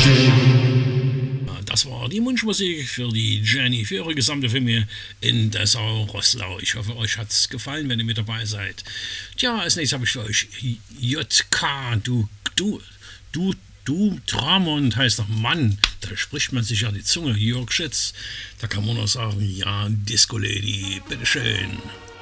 Das war die Wunschmusik für die Jenny, für ihre gesamte Familie in Dessau-Rosslau. Ich hoffe, euch hat es gefallen, wenn ihr mit dabei seid. Tja, als nächstes habe ich für euch JK, du Dramond heißt doch Mann. Da spricht man sich ja die Zunge, Jörg Schütz. Da kann man nur sagen, ja, Disco Lady, bitteschön.